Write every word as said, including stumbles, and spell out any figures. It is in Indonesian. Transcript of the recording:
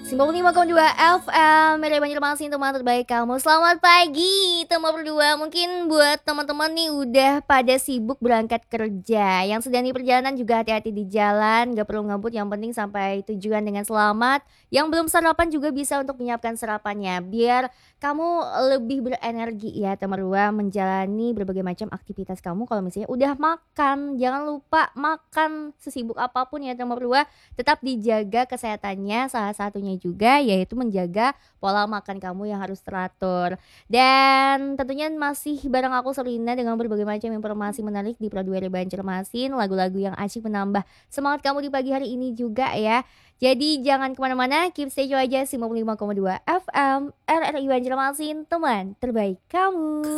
sembilan puluh lima koma dua F M Media Banjarmasin, teman terbaik kamu. Selamat pagi teman berdua. Mungkin buat teman-teman nih udah pada sibuk berangkat kerja, yang sedang di perjalanan juga hati-hati di jalan, gak perlu ngebut, yang penting sampai tujuan dengan selamat. Yang belum sarapan juga bisa untuk menyiapkan sarapannya, biar kamu lebih berenergi ya teman berdua, menjalani berbagai macam aktivitas kamu. Kalau misalnya udah makan, jangan lupa makan sesibuk apapun ya teman berdua, tetap dijaga kesehatannya. Salah satunya juga yaitu menjaga pola makan kamu yang harus teratur. Dan tentunya masih bareng aku Selina dengan berbagai macam informasi menarik di Pradwari Banjarmasin, lagu-lagu yang asyik menambah semangat kamu di pagi hari ini juga ya. Jadi jangan kemana-mana, keep stay aja sembilan puluh lima koma dua F M R R I Banjarmasin, teman terbaik kamu.